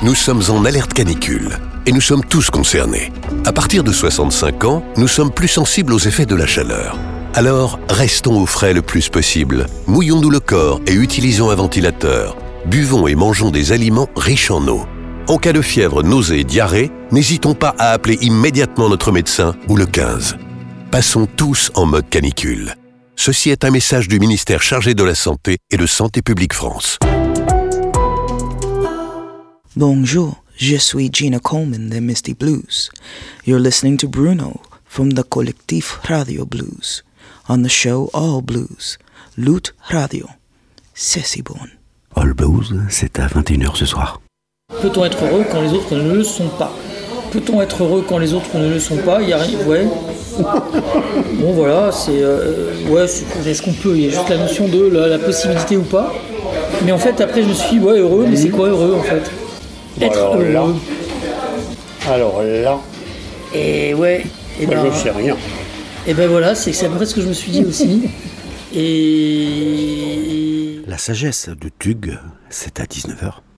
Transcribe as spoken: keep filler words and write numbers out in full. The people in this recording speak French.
nous sommes en alerte canicule et nous sommes tous concernés. À partir de soixante-cinq ans, nous sommes plus sensibles aux effets de la chaleur. Alors, restons au frais le plus possible. Mouillons-nous le corps et utilisons un ventilateur. Buvons et mangeons des aliments riches en eau. En cas de fièvre, nausée et diarrhée, n'hésitons pas à appeler immédiatement notre médecin ou le quinze. Passons tous en mode canicule. Ceci est un message du ministère chargé de la Santé et de Santé publique France. Bonjour, je suis Gina Coleman de Misty Blues. You're listening to Bruno from the Collectif Radio Blues on the show All Blues, Loot Radio. C'est si bon. All Blues, c'est à vingt et une heures ce soir. Peut-on être heureux quand les autres ne le sont pas ? Peut-on être heureux quand les autres ne le sont pas ? Il y a rien. Ouais. Bon voilà, c'est euh, ouais, c'est, est-ce qu'on peut ? Il y a juste la notion de la, la possibilité ou pas. Mais en fait, après, je me suis dit, ouais, heureux. Mais c'est quoi heureux en fait ? Bon, Être alors heureux. là, alors là, Et ouais. Et moi ben, je sais rien. et ben voilà, c'est, c'est à peu près ce que je me suis dit aussi. Et La sagesse de Tug, c'est à dix-neuf heures.